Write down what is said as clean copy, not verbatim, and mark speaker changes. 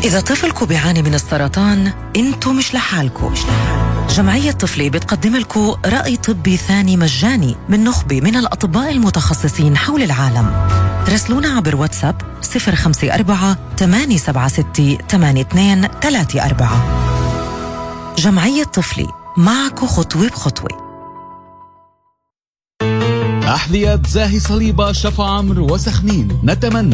Speaker 1: إذا طفلكم بيعاني من السرطان انتوا مش لحالكم. جمعية طفلي بتقدم لكم رأي طبي ثاني مجاني من نخبة من الأطباء المتخصصين حول العالم. راسلونا عبر واتساب 054-876-8234. جمعية طفلي، معكم خطوة بخطوة.
Speaker 2: أحذية زاهي صليبة شفا عمرو وسخنين، نتمنى